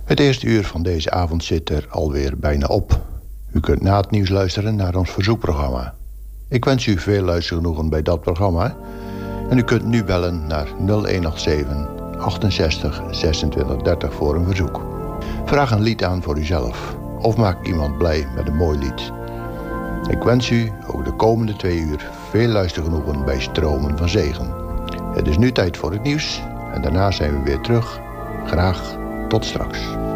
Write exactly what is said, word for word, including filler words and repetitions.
Het eerste uur van deze avond zit er alweer bijna op. U kunt na het nieuws luisteren naar ons verzoekprogramma. Ik wens u veel luistergenoegen bij dat programma. En u kunt nu bellen naar nul een acht zeven achtenzestig zesentwintig dertig voor een verzoek. Vraag een lied aan voor uzelf. Of maak iemand blij met een mooi lied. Ik wens u ook de komende twee uur veel luistergenoegen bij Stromen van Zegen. Het is nu tijd voor het nieuws. En daarna zijn we weer terug. Graag tot straks.